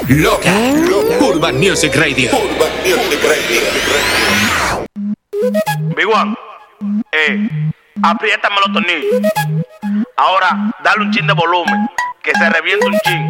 Loca. Urban Music Radio. Big One, apriétame los tornillos. Ahora, dale un chin de volumen, que se reviente un chin.